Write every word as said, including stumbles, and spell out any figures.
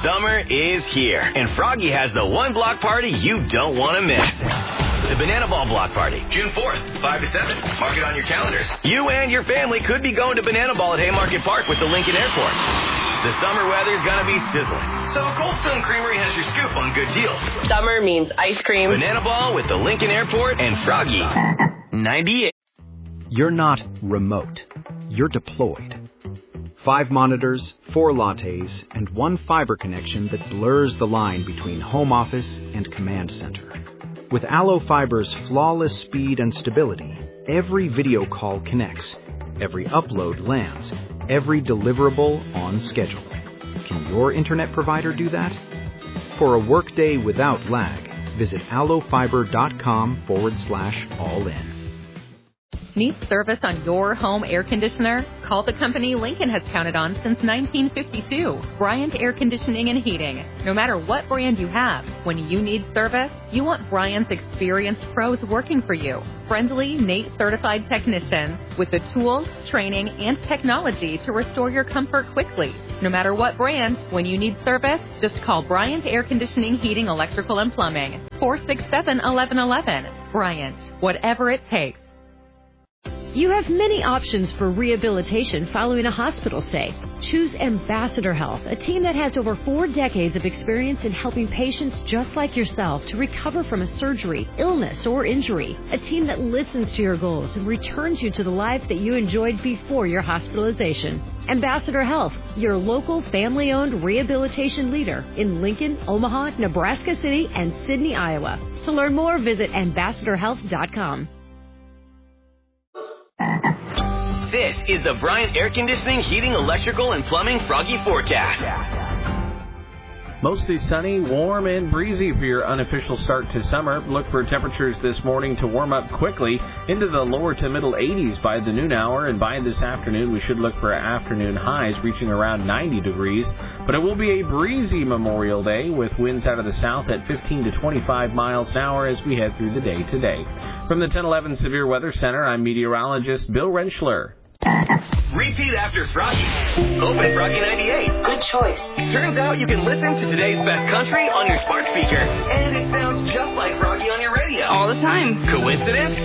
Summer is here, and Froggy has the one block party you don't want to miss. The Banana Ball Block Party, June fourth, five to seven. Mark it on your calendars. You and your family could be going to Banana Ball at Haymarket Park with the Lincoln Airport. The summer weather's gonna be sizzling, so Cold Stone Creamery has your scoop on good deals. Summer means ice cream. Banana Ball with the Lincoln Airport and Froggy. ninety-eight. You're not remote. You're deployed. Five monitors, four lattes, and one fiber connection that blurs the line between home office and command center. With Allo Fiber's flawless speed and stability, every video call connects, every upload lands, every deliverable on schedule. Can your internet provider do that? For a workday without lag, visit allofiber.com forward slash all in. Need service on your home air conditioner? Call the company Lincoln has counted on since nineteen fifty-two, Bryant Air Conditioning and Heating. No matter what brand you have, when you need service, you want Bryant's experienced pros working for you. Friendly, N A T E certified technicians with the tools, training, and technology to restore your comfort quickly. No matter what brand, when you need service, just call Bryant Air Conditioning, Heating, Electrical, and Plumbing. four six seven, one one one one. Bryant, whatever it takes. You have many options for rehabilitation following a hospital stay. Choose Ambassador Health, a team that has over four decades of experience in helping patients just like yourself to recover from a surgery, illness, or injury. A team that listens to your goals and returns you to the life that you enjoyed before your hospitalization. Ambassador Health, your local family-owned rehabilitation leader in Lincoln, Omaha, Nebraska City, and Sidney, Iowa. To learn more, visit ambassador health dot com. This is the Bryant Air Conditioning, Heating, Electrical, and Plumbing Froggy Forecast. Mostly sunny, warm, and breezy for your unofficial start to summer. Look for temperatures this morning to warm up quickly into the lower to middle eighties by the noon hour, and by this afternoon we should look for afternoon highs reaching around ninety degrees. But it will be a breezy Memorial Day with winds out of the south at fifteen to twenty-five miles an hour as we head through the day today. From the ten eleven Severe Weather Center, I'm meteorologist Bill Rentschler. Repeat after Froggy. Open Froggy ninety-eight. Good choice. Turns out you can listen to today's best country on your smart speaker, and it sounds just like Froggy on your radio. All the time. Coincidence?